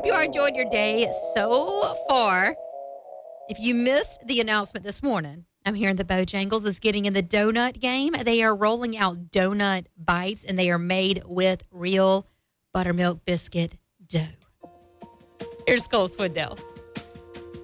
you are enjoying your day so far. If you missed the announcement this morning, I'm hearing that Bojangles is getting in the donut game. They are rolling out donut bites, and they are made with real buttermilk biscuit dough. Here's Cole Swindell.